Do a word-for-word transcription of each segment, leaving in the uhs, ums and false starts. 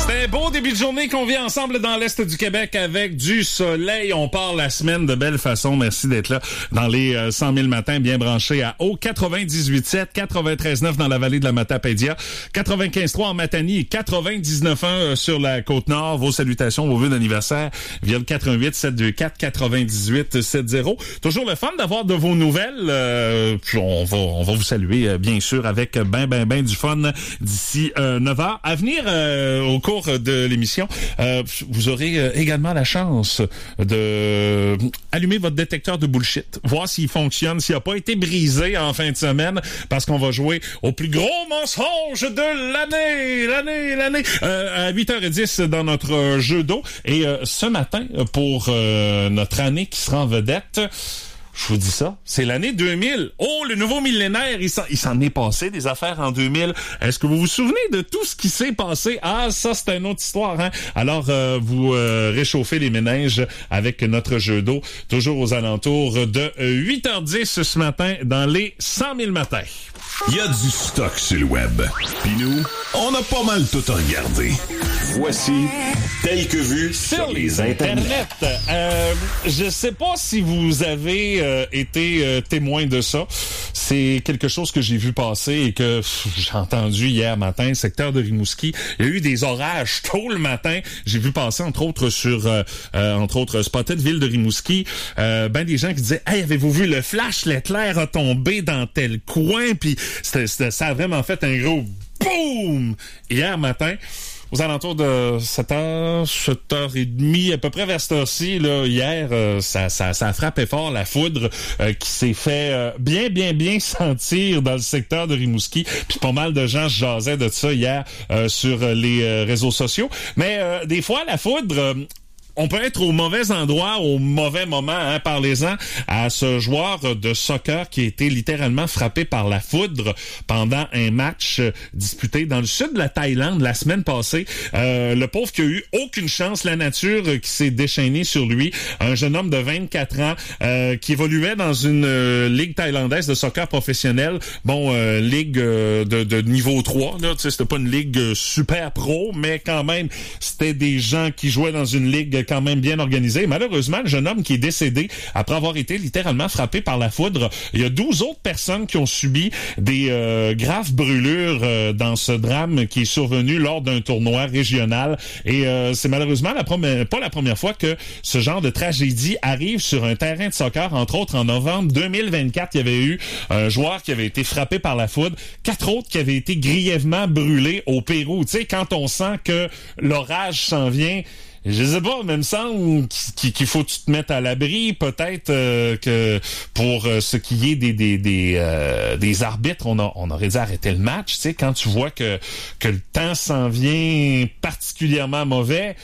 C'était un beau début de journée qu'on vit ensemble dans l'Est du Québec avec du soleil. On part la semaine de belle façon. Merci d'être là dans les euh, cent mille matins, bien branchés à Haut quatre-vingt-dix-huit sept, quatre-vingt-treize neuf dans la vallée de la Matapédia, quatre-vingt-quinze trois en Matanie et quatre-vingt-dix-neuf un euh, sur la Côte-Nord. Vos salutations, vos vœux d'anniversaire via le quatre un huit, sept deux quatre, quatre-vingt-dix-huit soixante. Toujours le fun d'avoir de vos nouvelles. Euh, puis on va, on va vous saluer, euh, bien sûr, avec ben, ben, ben du fun d'ici euh, neuf heures. À venir euh, au cours de l'émission, euh, vous aurez euh, également la chance de allumer votre détecteur de bullshit, voir s'il fonctionne, s'il n'a pas été brisé en fin de semaine, parce qu'on va jouer au plus gros mensonge de l'année, l'année, l'année, euh, à huit heures dix dans notre jeu d'eau. Et euh, ce matin, pour euh, notre année qui sera en vedette, je vous dis ça, c'est l'année deux mille. Oh, le nouveau millénaire, il s'en, il s'en est passé des affaires en deux mille. Est-ce que vous vous souvenez de tout ce qui s'est passé? Ah, ça, c'est une autre histoire, hein? Alors, euh, vous euh, réchauffez les méninges avec notre jeu d'eau, toujours aux alentours de huit heures dix ce matin dans les cent mille matins. Il y a du stock sur le web. Puis nous, on a pas mal tout à regarder. Voici Tel que vu sur les internets. Euh, je sais pas si vous avez euh, été euh, témoin de ça. C'est quelque chose que j'ai vu passer et que pff, j'ai entendu hier matin, secteur de Rimouski. Il y a eu des orages tôt le matin. J'ai vu passer, entre autres, sur, euh, euh, entre autres, Spotted Ville de Rimouski, euh, ben des gens qui disaient « Hey, avez-vous vu le flash? L'éclair a tombé dans tel coin. » Puis c'était, c'était, ça a vraiment fait un gros boum hier matin. Aux alentours de sept heures, sept heures trente, à peu près vers cette heure-ci, là, hier, euh, ça, ça, ça a frappé fort la foudre euh, qui s'est fait euh, bien, bien, bien sentir dans le secteur de Rimouski. Puis pas mal de gens jasaient de ça hier euh, sur les euh, réseaux sociaux. Mais euh, des fois, la foudre... Euh, on peut être au mauvais endroit, au mauvais moment, hein, parlez-en à ce joueur de soccer qui a été littéralement frappé par la foudre pendant un match disputé dans le sud de la Thaïlande la semaine passée. Euh, le pauvre qui a eu aucune chance, la nature qui s'est déchaînée sur lui. Un jeune homme de vingt-quatre ans euh, qui évoluait dans une euh, ligue thaïlandaise de soccer professionnel. Bon, euh, ligue euh, de, de niveau trois, là, tu sais, c'était pas une ligue super pro, mais quand même, c'était des gens qui jouaient dans une ligue quand même bien organisé. Malheureusement, le jeune homme qui est décédé après avoir été littéralement frappé par la foudre, il y a douze autres personnes qui ont subi des euh, graves brûlures euh, dans ce drame qui est survenu lors d'un tournoi régional. Et euh, c'est malheureusement la première, pas la première fois que ce genre de tragédie arrive sur un terrain de soccer. Entre autres, en novembre deux mille vingt-quatre, il y avait eu un joueur qui avait été frappé par la foudre, quatre autres qui avaient été grièvement brûlés au Pérou. Tu sais, quand on sent que l'orage s'en vient, je sais pas, mais il me semble qu'il faut que tu te mettes à l'abri. Peut-être euh, que pour euh, ce qui est des des des, euh, des arbitres, on, a, on aurait dû arrêter le match. Tu sais, quand tu vois que que le temps s'en vient particulièrement mauvais,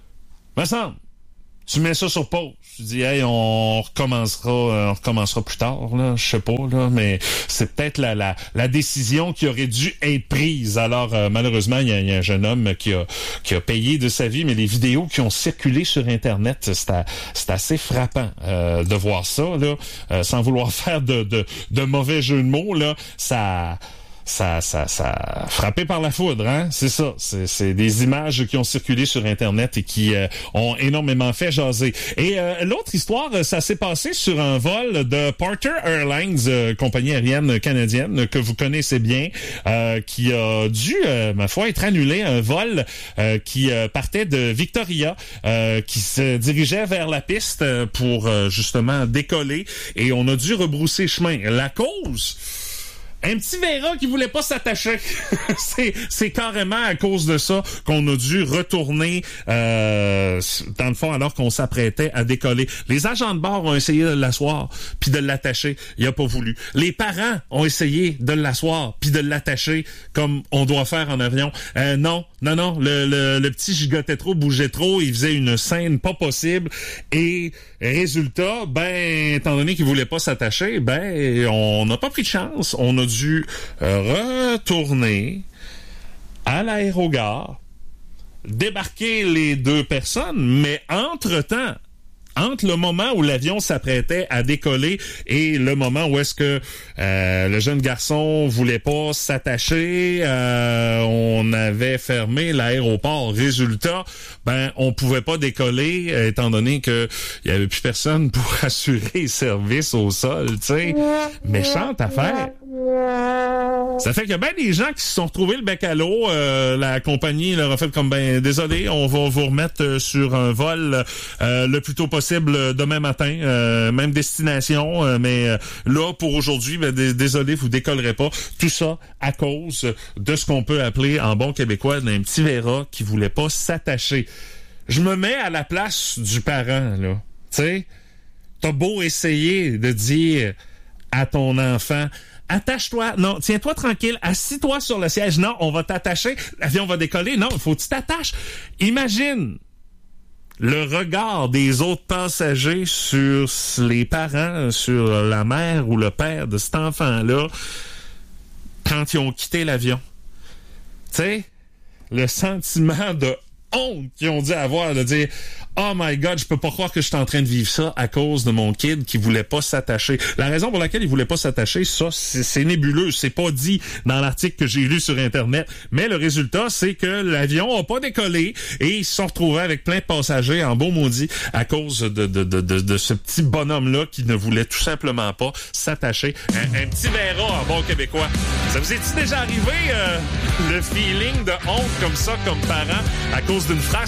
me semble. Tu mets ça sur pause. Tu dis, hey, on recommencera, on recommencera plus tard, là. Je sais pas, là, mais c'est peut-être la, la, la décision qui aurait dû être prise. Alors, euh, malheureusement, il y, y a un jeune homme qui a, qui a payé de sa vie, mais les vidéos qui ont circulé sur Internet, c'est, à, c'est assez frappant, euh, de voir ça, là, euh, sans vouloir faire de, de, de mauvais jeux de mots, là. Ça, Ça, ça, ça, frappé par la foudre, hein? C'est ça. C'est, c'est des images qui ont circulé sur Internet et qui euh, ont énormément fait jaser. Et euh, l'autre histoire, ça s'est passé sur un vol de Porter Airlines, euh, compagnie aérienne canadienne que vous connaissez bien, euh, qui a dû, euh, ma foi, être annulé. Un vol euh, qui euh, partait de Victoria, euh, qui se dirigeait vers la piste pour euh, justement décoller. Et on a dû rebrousser chemin. La cause... Un petit Vera qui voulait pas s'attacher. c'est, c'est carrément à cause de ça qu'on a dû retourner euh, dans le fond alors qu'on s'apprêtait à décoller. Les agents de bord ont essayé de l'asseoir puis de l'attacher. Il a pas voulu. Les parents ont essayé de l'asseoir puis de l'attacher comme on doit faire en avion. Euh, non, non, non. Le, le, le petit gigotait trop, bougeait trop. Il faisait une scène pas possible. Et résultat, ben, étant donné qu'il voulait pas s'attacher, ben, on n'a pas pris de chance. On a dû euh, retourner à l'aérogare, débarquer les deux personnes, mais entre-temps, entre le moment où l'avion s'apprêtait à décoller et le moment où est-ce que euh, le jeune garçon voulait pas s'attacher, euh, on avait fermé l'aéroport. Résultat, ben on pouvait pas décoller euh, étant donné que il y avait plus personne pour assurer les services au sol, tu sais. Méchante affaire. Ça fait qu'il y a bien des gens qui se sont retrouvés le bec à l'eau. Euh, la compagnie leur a fait comme, ben désolé, on va vous remettre sur un vol euh, le plus tôt possible demain matin, euh, même destination, euh, mais euh, là, pour aujourd'hui, ben, d- désolé, vous décollerez pas. Tout ça à cause de ce qu'on peut appeler en bon québécois d'un petit verra qui voulait pas s'attacher. Je me mets à la place du parent, là. Tu sais, t'as beau essayer de dire à ton enfant, attache-toi, non, tiens-toi tranquille, assis-toi sur le siège, non, on va t'attacher, l'avion va décoller, non, il faut que tu t'attaches. Imagine le regard des autres passagers sur les parents, sur la mère ou le père de cet enfant-là, quand ils ont quitté l'avion. Tu sais, le sentiment de honte qu'ils ont dû avoir, de dire « Oh my God, je peux pas croire que je suis en train de vivre ça à cause de mon kid qui voulait pas s'attacher. » La raison pour laquelle il voulait pas s'attacher, ça, c'est, c'est nébuleux. C'est pas dit dans l'article que j'ai lu sur Internet. Mais le résultat, c'est que l'avion a pas décollé et ils se sont retrouvés avec plein de passagers en beau maudit à cause de, de, de, de, de ce petit bonhomme-là qui ne voulait tout simplement pas s'attacher. Un, un petit verra en bon québécois. Ça vous est-il déjà arrivé, euh, le feeling de honte comme ça, comme parent, à cause d'une phrase